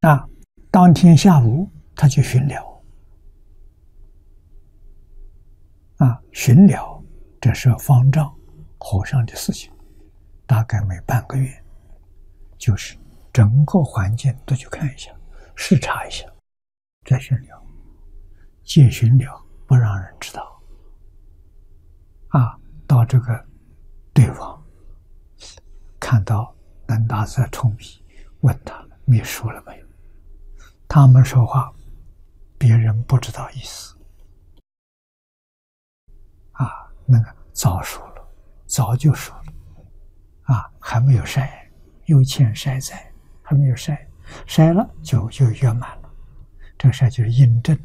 啊，当天下午他去巡疗巡疗这是方丈和尚的事情，大概每半个月，就是整个环境都去看一下，视察一下，再巡疗。戒巡疗不让人知道到这个对方看到南大在冲迷，问他秘书了没有？他们说话别人不知道意思那个早说了，早就说了还没有晒，有欠晒在，还没有晒，晒了就圆满了。这个晒就是印证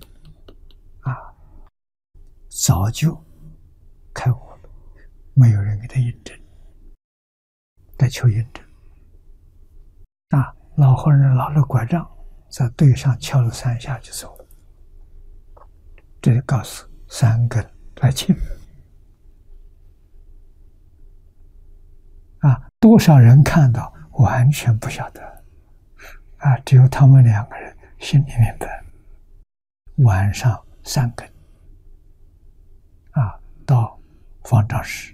早就开悟了，没有人给他印证，在求印证老和尚拿着拐杖在对上敲了3下就走了。这就告诉3根来请多少人看到完全不晓得只有他们2个人心里明白。晚上3根到方丈室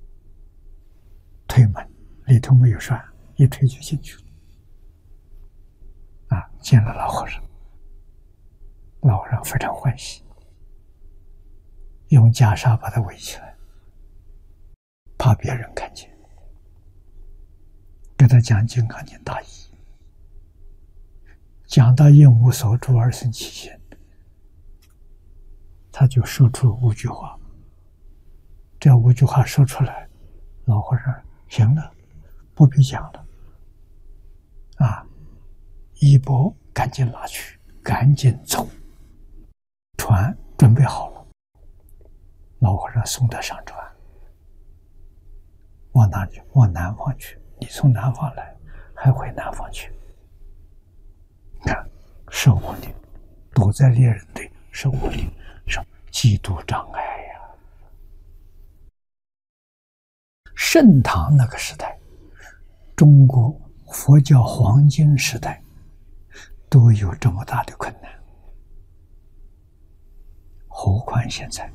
推门，里头没有栓，一推就进去了见了老和尚，老和尚非常欢喜，用袈裟把他围起来，怕别人看见，给他讲《金刚经》大义，讲到应无所住而生其心，他就说出5句话。这5句话说出来，老和尚行了，不必讲了衣钵赶紧拿去，赶紧走，船准备好了，老和尚送他上船，往哪去？往南方去。你从南方来，还回南方去？看，受无力，躲在猎人队，受无力，是嫉妒障碍呀。盛唐那个时代，中国佛教黄金时代，都有这么大的困难，何况现在？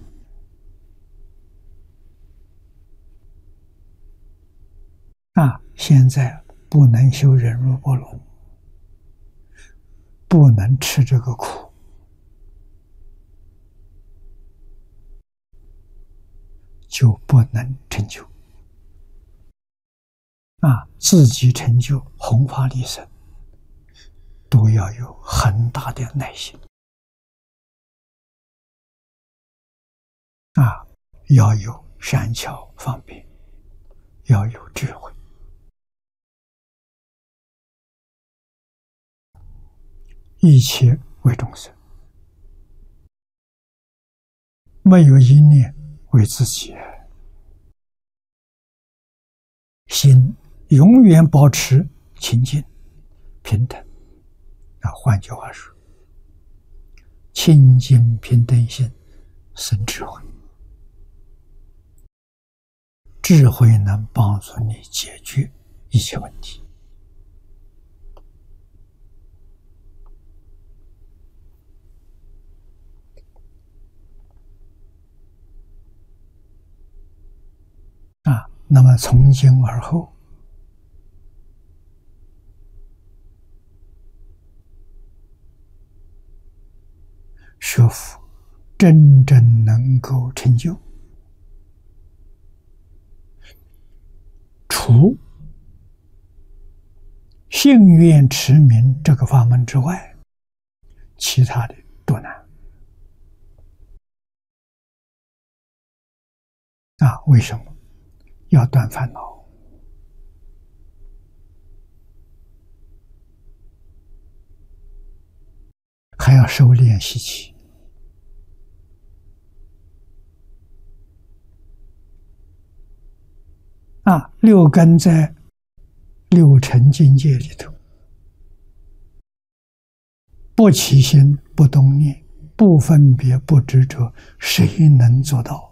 现在不能修忍辱波罗，不能吃这个苦，就不能成就自己成就弘法利生，都要有很大的耐心要有善巧方便，要有智慧。一切为众生，没有一念为自己，心永远保持清净平等换句话说，清净平等心生智慧，智慧能帮助你解决一切问题那么从今而后，学佛真正能够成就，除信愿持名这个法门之外，其他的都难为什么？要断烦恼，还要收敛习气6根在6尘境界里头，不起心，不动念，不分别，不执着，谁能做到？